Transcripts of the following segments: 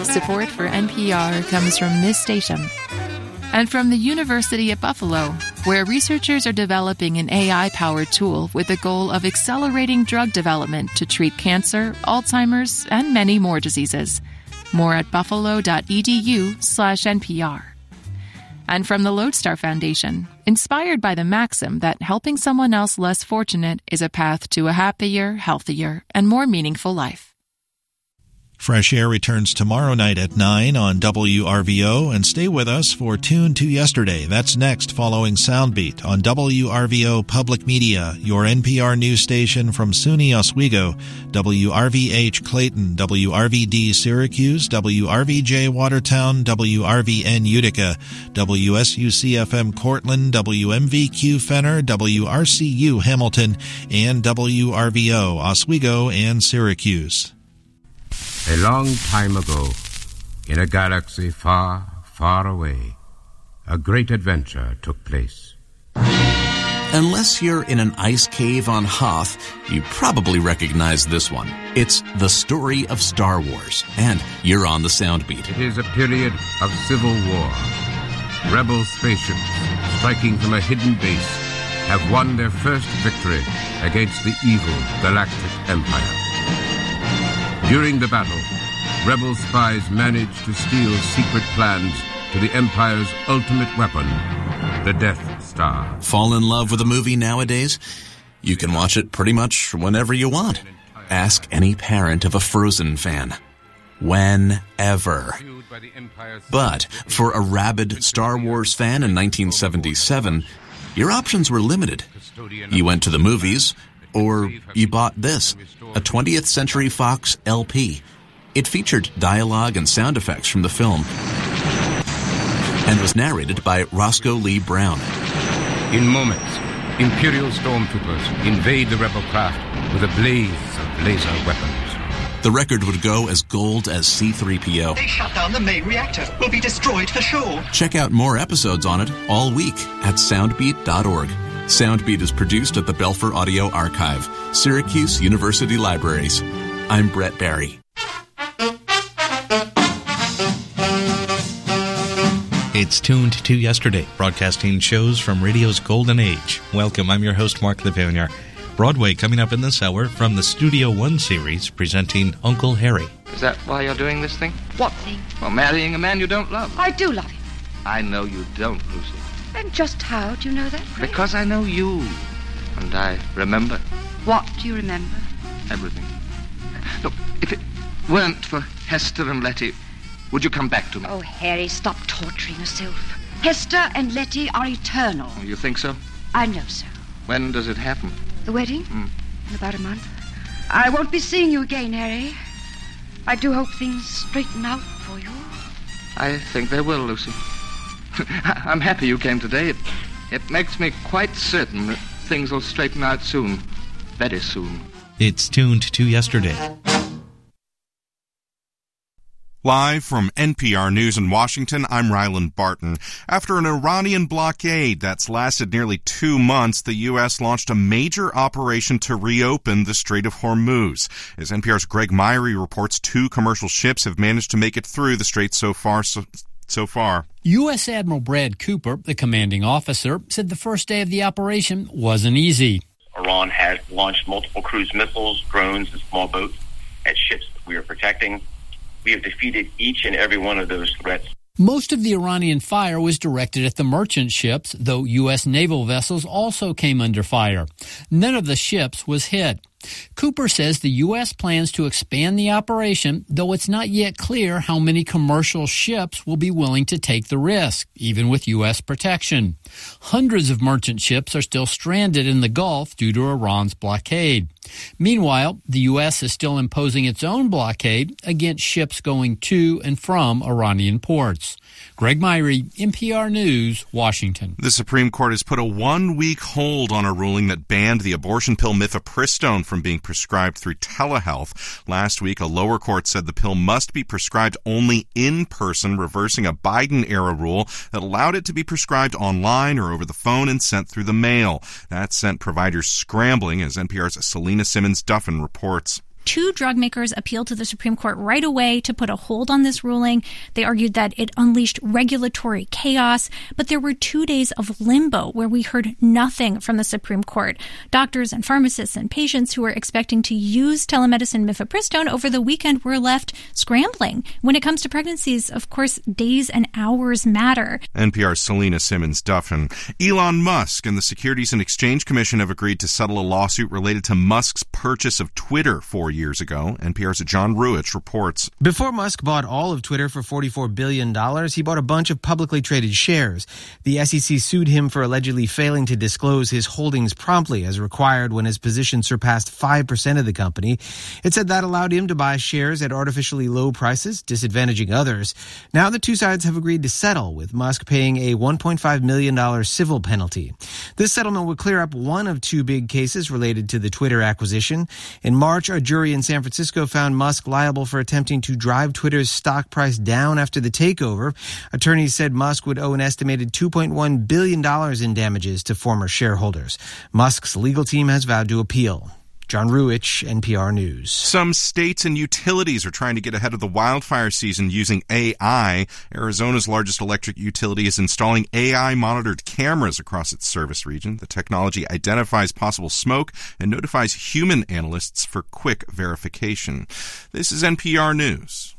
Support for NPR comes from this station and from the University at Buffalo, where researchers are developing an AI-powered tool with the goal of accelerating drug development to treat cancer, Alzheimer's, and many more diseases. More at buffalo.edu/NPR. And from the Lodestar Foundation, inspired by the maxim that helping someone else less fortunate is a path to a happier, healthier, and more meaningful life. Fresh Air returns tomorrow night at 9 on WRVO, and stay with us for Tune to Yesterday. That's next, following Soundbeat on WRVO Public Media, your NPR news station from SUNY Oswego, WRVH Clayton, WRVD Syracuse, WRVJ Watertown, WRVN Utica, WSUC-FM Cortland, WMVQ Fenner, WRCU Hamilton, and WRVO Oswego and Syracuse. A long time ago, in a galaxy far, far away, a great adventure took place. Unless you're in an ice cave on Hoth, you probably recognize this one. It's the story of Star Wars, and you're on the Soundbeat. It is a period of civil war. Rebel spaceships, striking from a hidden base, have won their first victory against the evil Galactic Empire. During the battle, rebel spies managed to steal secret plans to the Empire's ultimate weapon, the Death Star. Fall in love with a movie nowadays? You can watch it pretty much whenever you want. Ask any parent of a Frozen fan. Whenever. But for a rabid Star Wars fan in 1977, your options were limited. You went to the movies, or you bought this, a 20th Century Fox LP. It featured dialogue and sound effects from the film and was narrated by Roscoe Lee Brown. In moments, Imperial stormtroopers invade the rebel craft with a blaze of laser weapons. The record would go as gold as C-3PO. They shut down the main reactor. We'll be destroyed for sure. Check out more episodes on it all week at soundbeat.org. Soundbeat is produced at the Belfer Audio Archive, Syracuse University Libraries. I'm Brett Barry. It's Tuned to Yesterday, broadcasting shows from radio's golden age. Welcome, I'm your host, Mark Levanier. Broadway coming up in this hour from the Studio One series, presenting Uncle Harry. Is that why you're doing this thing? What thing? Well, marrying a man you don't love. I do love him. I know you don't, Lucy. And just how do you know that, Fred? Because I know you. And I remember. What do you remember? Everything. Look, if it weren't for Hester and Letty, would you come back to me? Oh, Harry, stop torturing yourself. Hester and Letty are eternal. Oh, you think so? I know so. When does it happen? The wedding? In about a month. I won't be seeing you again, Harry. I do hope things straighten out for you. I think they will, Lucy. I'm happy you came today. It makes me quite certain that things will straighten out soon. Very soon. It's Tuned to Yesterday. Live from NPR News in Washington, I'm Ryland Barton. After an Iranian blockade that's lasted nearly 2 months, the U.S. launched a major operation to reopen the Strait of Hormuz. As NPR's Greg Myrie reports, 2 commercial ships have managed to make it through the strait so far. U.S. Admiral Brad Cooper, the commanding officer, said the first day of the operation wasn't easy. Iran has launched multiple cruise missiles, drones, and small boats at ships that we are protecting. We have defeated each and every one of those threats. Most of the Iranian fire was directed at the merchant ships, though U.S. naval vessels also came under fire. None of the ships was hit. Cooper says the U.S. plans to expand the operation, though it's not yet clear how many commercial ships will be willing to take the risk, even with U.S. protection. Hundreds of merchant ships are still stranded in the Gulf due to Iran's blockade. Meanwhile, the U.S. is still imposing its own blockade against ships going to and from Iranian ports. Greg Myrie, NPR News, Washington. The Supreme Court has put a 1-week hold on a ruling that banned the abortion pill mifepristone from being prescribed through telehealth. Last week, a lower court said the pill must be prescribed only in person, reversing a Biden-era rule that allowed it to be prescribed online or over the phone and sent through the mail. That sent providers scrambling, as NPR's Selena Simmons-Duffin reports. 2 drug makers appealed to the Supreme Court right away to put a hold on this ruling. They argued that it unleashed regulatory chaos, but there were 2 days of limbo where we heard nothing from the Supreme Court. Doctors and pharmacists and patients who were expecting to use telemedicine mifepristone over the weekend were left scrambling. When it comes to pregnancies, of course, days and hours matter. NPR's Selena Simmons-Duffin. Elon Musk and the Securities and Exchange Commission have agreed to settle a lawsuit related to Musk's purchase of Twitter 4 years ago. NPR's John Ruich reports. Before Musk bought all of Twitter for $44 billion, he bought a bunch of publicly traded shares. The SEC sued him for allegedly failing to disclose his holdings promptly as required when his position surpassed 5% of the company. It said that allowed him to buy shares at artificially low prices, disadvantaging others. Now the two sides have agreed to settle, with Musk paying a $1.5 million civil penalty. This settlement would clear up one of 2 big cases related to the Twitter acquisition. In March, a jury in San Francisco found Musk liable for attempting to drive Twitter's stock price down after the takeover. Attorneys said Musk would owe an estimated $2.1 billion in damages to former shareholders. Musk's legal team has vowed to appeal. John Ruich, NPR News. Some states and utilities are trying to get ahead of the wildfire season using AI. Arizona's largest electric utility is installing AI-monitored cameras across its service region. The technology identifies possible smoke and notifies human analysts for quick verification. This is NPR News.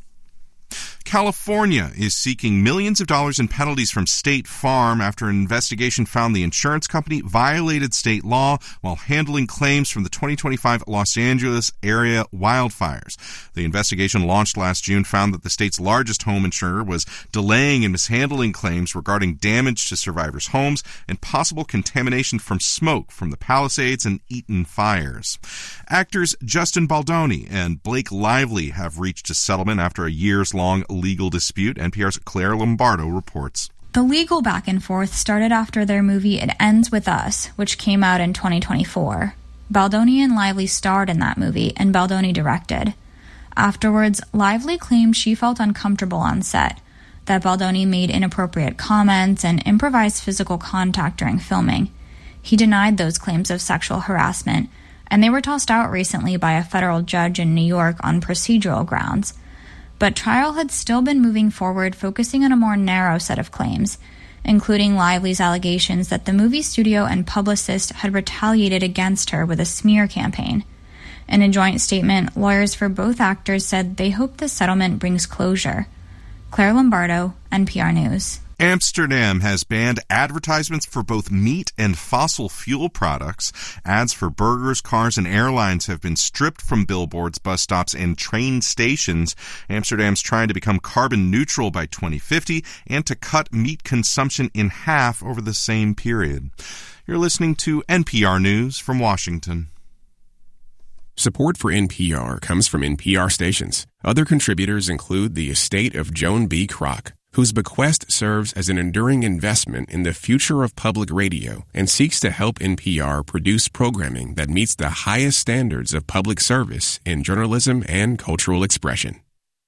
California is seeking millions of dollars in penalties from State Farm after an investigation found the insurance company violated state law while handling claims from the 2025 Los Angeles area wildfires. The investigation, launched last June, found that the state's largest home insurer was delaying and mishandling claims regarding damage to survivors' homes and possible contamination from smoke from the Palisades and Eaton fires. Actors Justin Baldoni and Blake Lively have reached a settlement after a years-long legal dispute. NPR's Claire Lombardo reports. The legal back and forth started after their movie It Ends With Us, which came out in 2024. Baldoni and Lively starred in that movie, and Baldoni directed. Afterwards, Lively claimed she felt uncomfortable on set, that Baldoni made inappropriate comments and improvised physical contact during filming. He denied those claims of sexual harassment, and they were tossed out recently by a federal judge in New York on procedural grounds. But trial had still been moving forward, focusing on a more narrow set of claims, including Lively's allegations that the movie studio and publicist had retaliated against her with a smear campaign. In a joint statement, lawyers for both actors said they hope the settlement brings closure. Claire Lombardo, NPR News. Amsterdam has banned advertisements for both meat and fossil fuel products. Ads for burgers, cars, and airlines have been stripped from billboards, bus stops, and train stations. Amsterdam's trying to become carbon neutral by 2050 and to cut meat consumption in half over the same period. You're listening to NPR News from Washington. Support for NPR comes from NPR stations. Other contributors include the estate of Joan B. Kroc, whose bequest serves as an enduring investment in the future of public radio and seeks to help NPR produce programming that meets the highest standards of public service in journalism and cultural expression.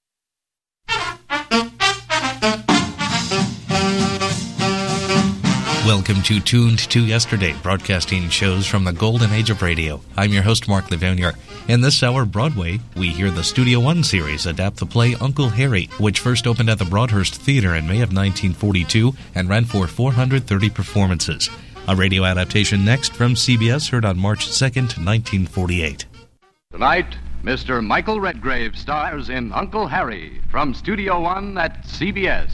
Welcome to Tuned to Yesterday, broadcasting shows from the golden age of radio. I'm your host, Mark Levonier. In this hour, Broadway, we hear the Studio One series adapt the play Uncle Harry, which first opened at the Broadhurst Theater in May of 1942 and ran for 430 performances. A radio adaptation next from CBS, heard on March 2nd, 1948. Tonight, Mr. Michael Redgrave stars in Uncle Harry from Studio One at CBS.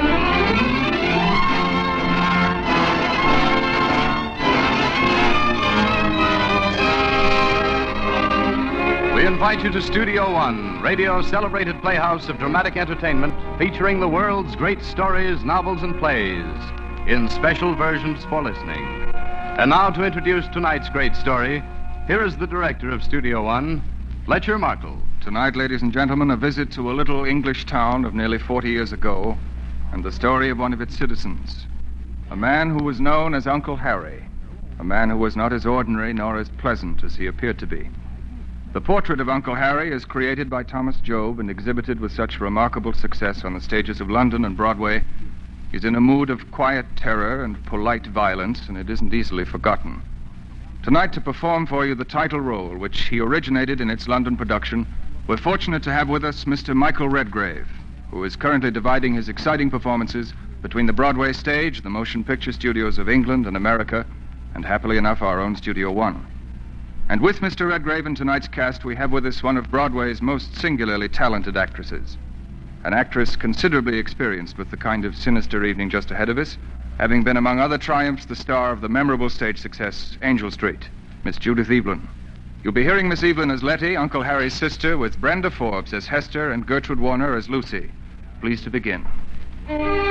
We invite you to Studio One, radio's celebrated playhouse of dramatic entertainment, featuring the world's great stories, novels, and plays in special versions for listening. And now to introduce tonight's great story, here is the director of Studio One, Fletcher Markle. Tonight, ladies and gentlemen, a visit to a little English town of nearly 40 years ago, and the story of one of its citizens, a man who was known as Uncle Harry, a man who was not as ordinary nor as pleasant as he appeared to be. The portrait of Uncle Harry is created by Thomas Job and exhibited with such remarkable success on the stages of London and Broadway. He's in a mood of quiet terror and polite violence, and it isn't easily forgotten. Tonight, to perform for you the title role, which he originated in its London production, we're fortunate to have with us Mr. Michael Redgrave, who is currently dividing his exciting performances between the Broadway stage, the motion picture studios of England and America, and happily enough, our own Studio One. And with Mr. Redgrave in tonight's cast, we have with us one of Broadway's most singularly talented actresses. An actress considerably experienced with the kind of sinister evening just ahead of us, having been, among other triumphs, the star of the memorable stage success, Angel Street, Miss Judith Evelyn. You'll be hearing Miss Evelyn as Letty, Uncle Harry's sister, with Brenda Forbes as Hester and Gertrude Warner as Lucy. Pleased to begin.